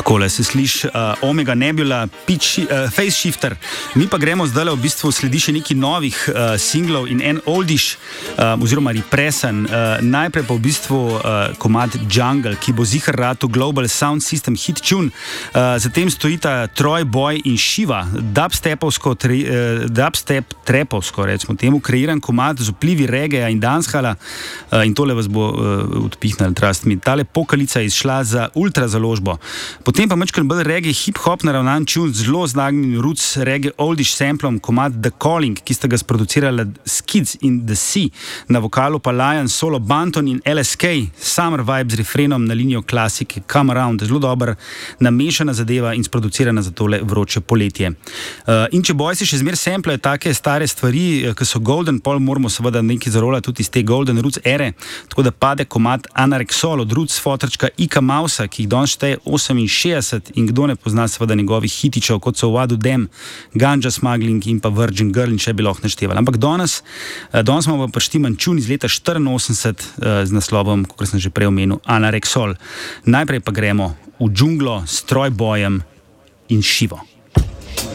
Takole se sliši Omega Nebula, Face Shifter. Mi pa gremo zdaj v bistvu sledi še nekaj novih singlov in en oldish, oziroma represan. Najprej pa v bistvu komad Jungle, ki bo ziher ratu Global Sound System hit tune. Zatem stojita Troy Boy in Shiva, dubstep trepovsko, recimo temu, kreiran komad z vplivi reggae in dancehala, in tole vas bo odpihnal, trust me. Tale pokalica je izšla za ultra založbo. Potem pa mečkaj bolj reggae hip-hop naravnan tune z zelo znagnim roots reggae oldish samplom, komad The Calling, ki sta ga sproducirala Skids in The Sea, na vokalu pa Lion, Solo Banton in LSK, Summer Vibe z refrenom na linijo klasike Come Around, zelo dobra namešana zadeva in sproducirana za tole vroče poletje. In če boji se še zmer samplajo take stare stvari, ki so golden, pol moramo seveda nekaj zarolati tudi iz te golden roots ere, tako da pade komad Anarexol od roots fotrčka Ika Mausa, ki jih danes šteje 68 in kdo ne pozna seveda njegovih hitičev, kot so Wadu Dem, Ganja Smuggling in pa Virgin Girl in še bi lahko naštevali. Ampak danes smo pa štiman čun iz leta 84 z naslovom, kot sem že prej omenil, Anarexol. Najprej pa gremo v džunglo s Troy Boyem in Shivo.